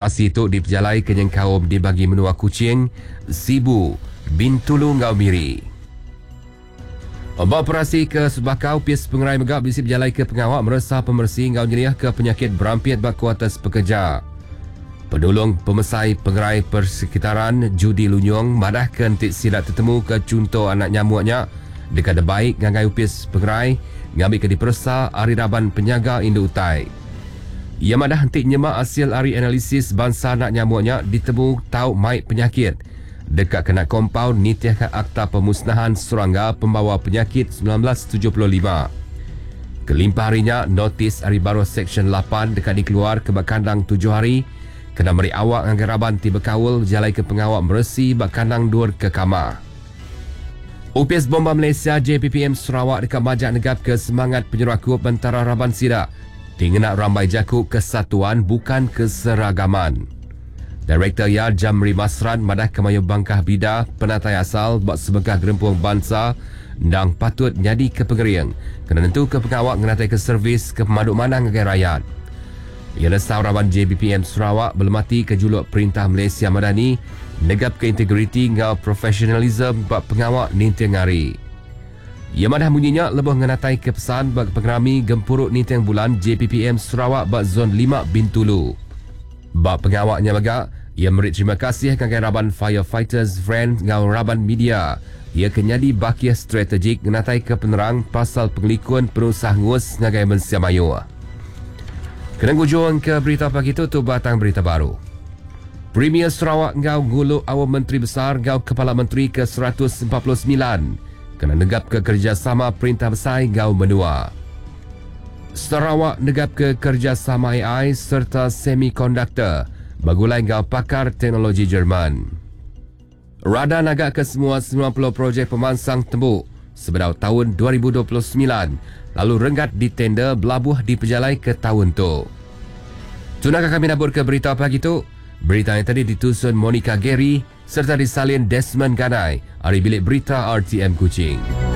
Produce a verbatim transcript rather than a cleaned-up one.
Operasi itu diperjalai kenyang kaum dibagi menua Kuching, Sibu, Bintulu Ngau Miri. Operasi ke Sebakau Pies Pengerai Megap bisi berjalai ke pengawak meresah pemersih Ngau Nyeriah ke penyakit berampiat bak kuartus pekerja. Penolong pemesai pengerai persekitaran Judi Lunyong madah ke entik silat tertemu ke contoh anak nyamuknya dekat baik ngangai upis pengerai ngambil ke dipersa Ari Raban Penyaga Indo Utai. Ia madah entik nyemak hasil hari analisis bangsa anak nyamuknya ditemu tahu maik penyakit dekat kena kompaun nitiah ke Akta Pemusnahan Serangga Pembawa Penyakit sembilan belas tujuh puluh lima. Kelimpah harinya notis hari baru Seksyen lapan dekat dikeluar ke bakandang tujuh hari kena meri awak dengan Raban tiba kawul jalai ke pengawak meresi bak kandang dur ke kamar. U P S Bomba Malaysia J P P M Sarawak dekat majak negap ke semangat penyerakup antara Raban Sidak tinggal rambai jakuk kesatuan bukan keseragaman. Direktur Ya Jamri Masran madah kemayu bangkah bida penatai asal bak sebegah gerempuang bangsa ndang patut nyadi ke pegeriang kena tentu ke pengawak ngenatai ke servis ke pemaduk manang dengan rakyat. Ia lesau Raban J B P M Sarawak belum mati ke juluk Perintah Malaysia Madani negap ke integriti ngau profesionalism bak pengawak ninteng hari. Ia madah bunyinya lebih ngenatai ke pesan bak pengerami gempuruk ninteng bulan J P P M Sarawak bak zon lima Bintulu. Bak pengawaknya bagak, ia merit terima kasih kepada Raban Firefighters Friend ngau Raban Media. Ia kenyadi bakia strategik ngenatai ke penerang pasal pengelikuan penusah ngus ngagai Malaysia Mayu. Kena gujung ke berita pagi itu tu batang berita baru. Premier Sarawak ngau ngulu awal Menteri Besar ngau Kepala Menteri ke seratus empat puluh sembilan kena negap ke kerjasama Perintah Besar ngau menua. Sarawak negap ke kerjasama A I serta semikonduktor bagulai ngau pakar teknologi Jerman. Radan agak ke semua sembilan puluh projek pemansang tembuk sebedau tahun dua ribu dua puluh sembilan lalu renggat di tender belabuh diperjalai ke tahun tu. Tunakah kami nabur ke berita pagi tu? Berita yang tadi ditusun Monica Gary serta disalin Desmond Ganai, dari bilik berita R T M Kuching.